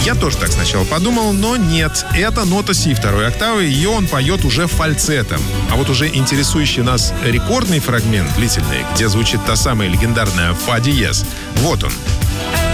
Я тоже так сначала подумал, но нет. Это нота си второй октавы, ее он поет уже фальцетом. А вот уже интересующий нас рекордный фрагмент, длительный, где звучит та самая легендарная фа диез, вот он.